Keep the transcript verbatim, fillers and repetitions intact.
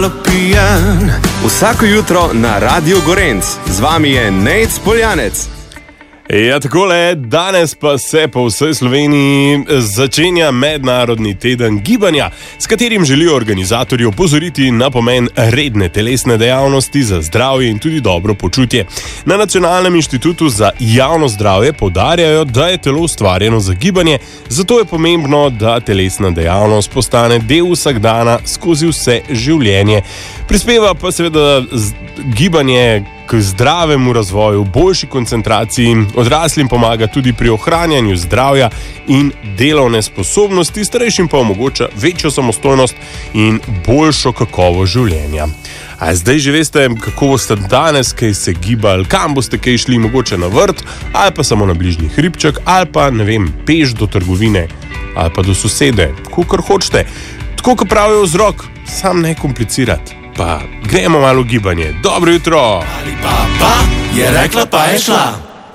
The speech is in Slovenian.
Pijan. Vsako jutro na Radio Gorenc. Z vami je Nejc Poljanec. Ja, takole, danes pa se po vsej Sloveniji začenja mednarodni teden gibanja, s katerim želijo organizatorji opozoriti na pomen redne telesne dejavnosti za zdravje in tudi dobro počutje. Na Nacionalnem inštitutu za javno zdravje poudarjajo, da je telo ustvarjeno za gibanje, zato je pomembno, da telesna dejavnost postane del vsakdana skozi vse življenje. Prispeva pa seveda gibanje k zdravemu razvoju, boljši koncentraciji, odraslim pomaga tudi pri ohranjanju zdravja in delovne sposobnosti, starejšim pa omogoča večjo samostojnost in boljšo kakovost življenja. A zdaj že veste, kako boste danes kaj se gibali, kam boste kaj šli, mogoče na vrt, ali pa samo na bližnji hribček, ali pa, ne vem, peš do trgovine, ali pa do sosede, kakor hočete. Tako, kot pravijo vzrok, sam ne komplicirati. Pa gremo malo v gibanje. Dobro jutro! Ali pa pa je rekla, pa je šla.